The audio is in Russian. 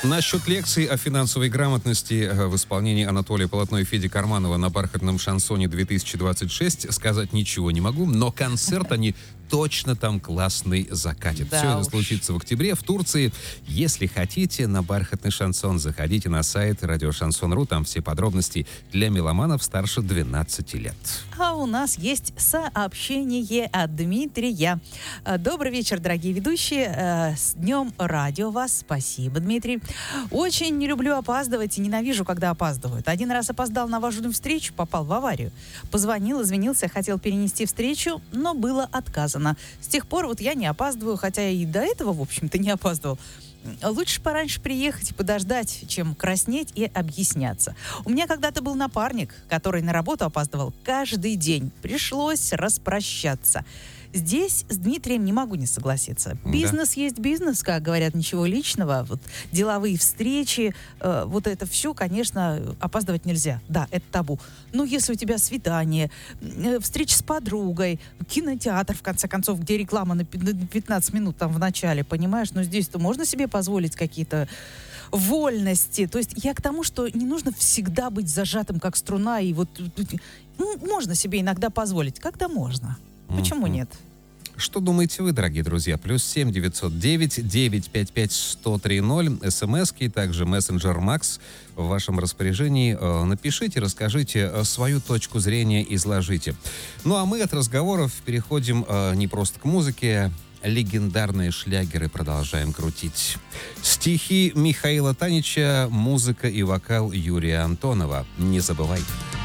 Насчет лекций о финансовой грамотности в исполнении Анатолия Полотно и Феди Карманова на бархатном шансоне 2026 сказать ничего не могу, но концерт они точно там классный закатят. Да Все это уж. случится в октябре в Турции. Если хотите на бархатный шансон, заходите на сайт радиошансон.ру, там все подробности для меломанов старше 12 лет. А у нас есть сообщение от Дмитрия. Добрый вечер, дорогие ведущие. С Днем радио вас. Спасибо, Дмитрий. Очень не люблю опаздывать и ненавижу, когда опаздывают. Один раз опоздал на важную встречу, попал в аварию. Позвонил, извинился, хотел перенести встречу, но было отказано. С тех пор вот я не опаздываю, хотя и до этого, в общем-то, не опаздывал. Лучше пораньше приехать и подождать, чем краснеть и объясняться. У меня когда-то был напарник, который на работу опаздывал каждый день. Пришлось распрощаться. Здесь с Дмитрием не могу не согласиться. Бизнес есть бизнес, как говорят, ничего личного. Вот деловые встречи, вот это все, конечно, опаздывать нельзя. Да, это табу. Но если у тебя свидание, встреча с подругой, кинотеатр, в конце концов, где реклама на 15 минут там в начале, понимаешь? Но здесь-то можно себе позволить какие-то вольности. То есть я к тому, что не нужно всегда быть зажатым, как струна, и вот можно себе иногда позволить. Когда можно? Почему нет? Что думаете вы, дорогие друзья? +7 909 955 1030 смски, также мессенджер Макс в вашем распоряжении. Напишите, расскажите свою точку зрения, изложите. Ну а мы от разговоров переходим не просто к музыке, легендарные шлягеры продолжаем крутить. Стихи Михаила Танича, музыка и вокал Юрия Антонова. Не забывайте.